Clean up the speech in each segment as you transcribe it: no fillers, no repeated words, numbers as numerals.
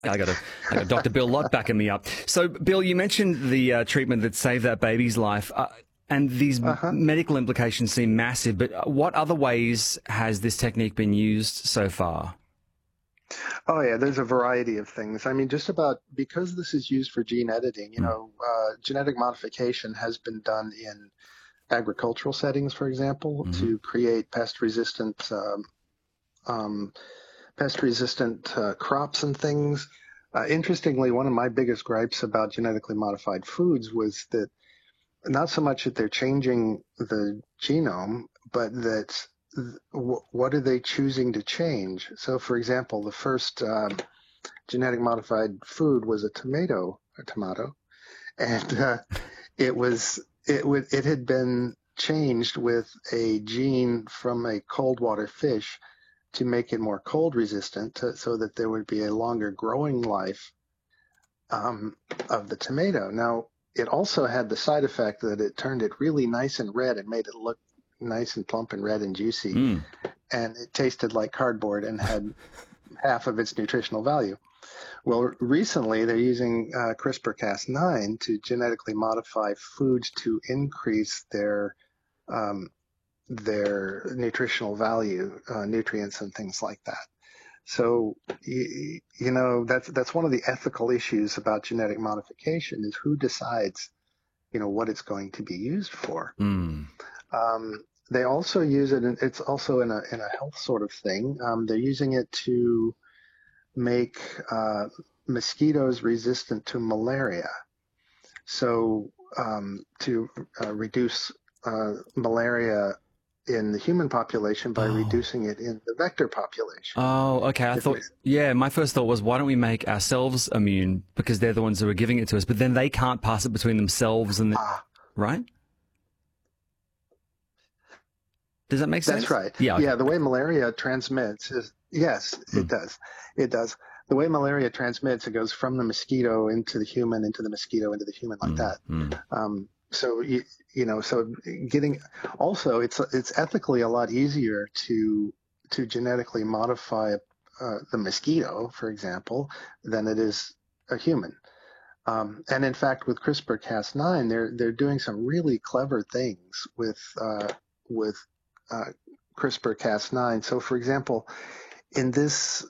I got Dr. Bill Lott backing me up. So, Bill, you mentioned the treatment that saved that baby's life, and these Uh-huh. medical implications seem massive. But what other ways has this technique been used so far? Oh, yeah, there's a variety of things. I mean, just about because this is used for gene editing, Mm. genetic modification has been done in agricultural settings, for example, Hmm. to create um, pest-resistant crops and things. Interestingly, one of my biggest gripes about genetically modified foods was that not so much that they're changing the genome, but that what are they choosing to change? So, for example, the first genetic modified food was a tomato, and it had been changed with a gene from a cold water fish to make it more cold resistant, so that there would be a longer growing life um, of the tomato. Now, it also had the side effect that it turned it really nice and red and made it look nice and plump and red and juicy, Mm. and it tasted like cardboard and had half of its nutritional value. Well, recently they're using CRISPR-Cas9 to genetically modify foods to increase um, their nutritional value, nutrients and things like that. So, that's one of the ethical issues about genetic modification is who decides, what it's going to be used for. Mm. They also use it, and it's also in a health sort of thing. They're using it to make mosquitoes resistant to malaria. So, to reduce malaria in the human population by Oh. reducing it in the vector population. Oh, okay. I If thought, yeah, my first thought was, why don't we make ourselves immune because they're the ones who are giving it to us, but then they can't pass it between themselves and ah, right? Does that make That's sense? right. Yeah. Okay. Yeah, the way malaria transmits is, yes, it Mm. does. It does. The way malaria transmits, it goes from the mosquito into the human, into the mosquito, into the human, like Mm. that. Mm. So so getting also it's ethically a lot easier to genetically modify the mosquito, for example, than it is a human. And in fact, with CRISPR-Cas9, they're doing some really clever things with uh, CRISPR-Cas9. So, for example, in this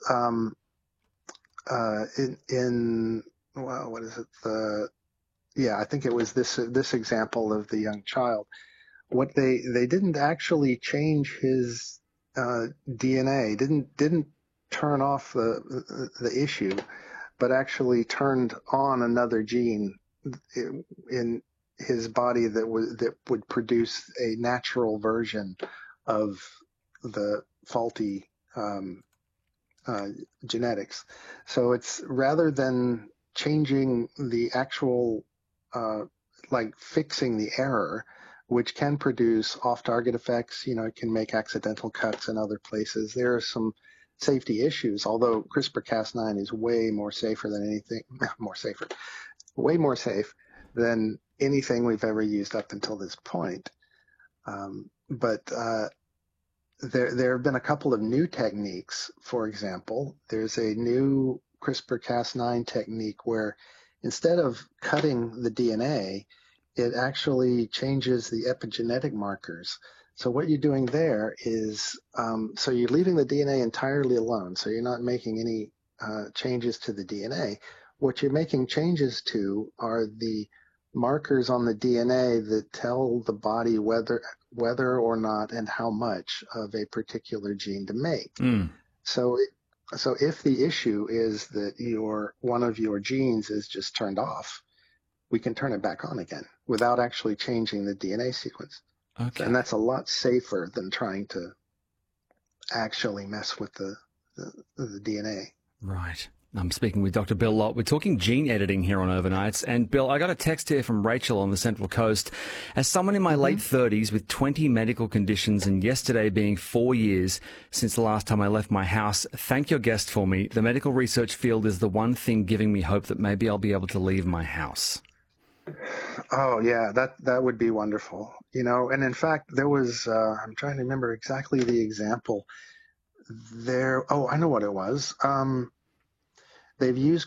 in well, what is it? I think it was this example of the young child. What they didn't actually change his DNA, didn't turn off the issue, but actually turned on another gene in his body that would produce a natural version of the faulty um, uh, genetics. So it's rather than changing the actual, uh, like fixing the error, which can produce off-target effects. It can make accidental cuts in other places. There are some safety issues, although CRISPR-Cas9 is way more safer than anything, more safer, way more safe than anything we've ever used up until this point. But there have been a couple of new techniques. For example, there's a new CRISPR-Cas9 technique where instead of cutting the DNA, it actually changes the epigenetic markers. So what you're doing there is, so you're leaving the DNA entirely alone. So you're not making any changes to the DNA. What you're making changes to are the markers on the DNA that tell the body whether or not and how much of a particular gene to make. Mm. So, so if the issue is that one of your genes is just turned off, we can turn it back on again without actually changing the DNA sequence. So, Okay. and that's a lot safer than trying to actually mess with the DNA. Right. I'm speaking with Dr. Bill Lott. We're talking gene editing here on Overnights. And Bill, I got a text here from Rachel on the Central Coast. As someone in my late 30s with 20 medical conditions and yesterday being 4 years since the last time I left my house, thank your guest for me. The medical research field is the one thing giving me hope that maybe I'll be able to leave my house. Oh yeah, that would be wonderful. And in fact, there was I'm trying to remember exactly the example there. Oh, I know what it was. They've used